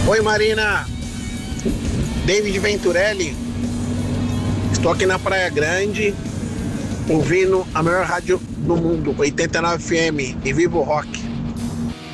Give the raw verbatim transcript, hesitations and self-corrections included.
Oi, Marina. David Venturelli. Estou aqui na Praia Grande, ouvindo a maior rádio do mundo, oitenta e nove F M, e viva o rock.